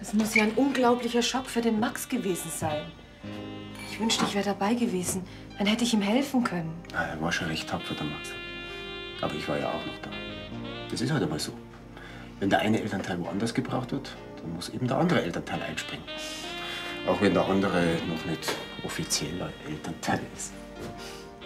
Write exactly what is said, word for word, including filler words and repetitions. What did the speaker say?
Das muss ja ein unglaublicher Schock für den Max gewesen sein. Ich wünschte, ich wäre dabei gewesen. Dann hätte ich ihm helfen können. Na, er war schon recht tapfer, der Max. Aber ich war ja auch noch da. Das ist halt einmal so. Wenn der eine Elternteil woanders gebraucht wird, dann muss eben der andere Elternteil einspringen. Auch wenn der andere noch nicht offizieller Elternteil ist.